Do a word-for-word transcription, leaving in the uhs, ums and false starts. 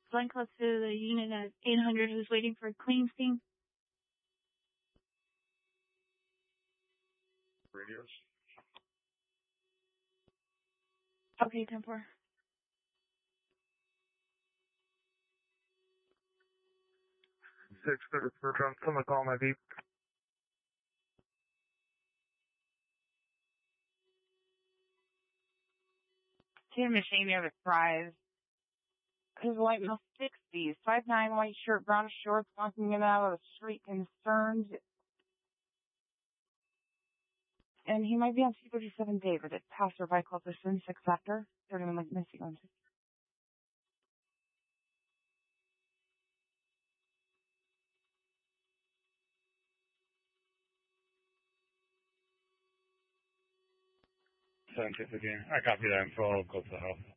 One close to the unit at eight hundred who's waiting for a clean steam. Radios. Okay, ten four. Six thirty for drum. Someone call my beep. Tim Machine, the fries. His white male sixties, five nine, white shirt, brown shorts, walking in and out of the street concerned. And he might be on C thirty-seven David. It's Pastor by Clopperson, six after. thirty-one like missing on six. Scientific again. I copy that info. I'll go to the house.